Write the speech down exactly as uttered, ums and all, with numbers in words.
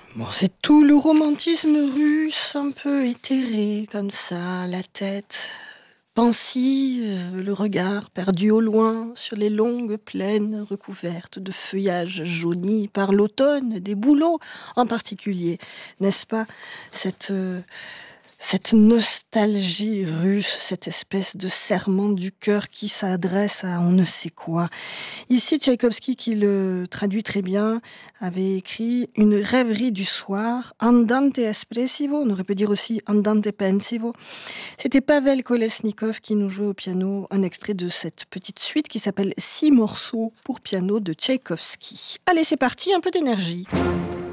Bon, c'est tout le romantisme russe, un peu éthéré, comme ça, la tête pensive, le regard perdu au loin sur les longues plaines recouvertes de feuillage jauni par l'automne, des bouleaux en particulier. N'est-ce pas, cette... euh, Cette nostalgie russe, cette espèce de serrement du cœur qui s'adresse à on ne sait quoi. Ici, Tchaïkovski, qui le traduit très bien, avait écrit une rêverie du soir, andante espressivo, on aurait pu dire aussi andante pensivo. C'était Pavel Kolesnikov qui nous jouait au piano un extrait de cette petite suite qui s'appelle Six morceaux pour piano de Tchaïkovski. Allez, c'est parti, un peu d'énergie.